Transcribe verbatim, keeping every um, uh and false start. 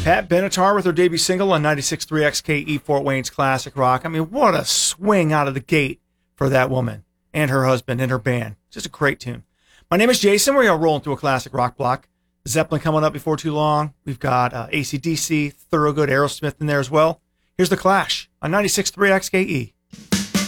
Pat Benatar with her debut single on ninety-six point three X K E Fort Wayne's Classic Rock. I mean, what a swing out of the gate for that woman and her husband and her band. Just a great tune. My name is Jason. We're going to roll into a classic rock block. Zeppelin coming up before too long. We've got uh, A C D C, Thorogood, Aerosmith in there as well. Here's The Clash on ninety-six point three X K E.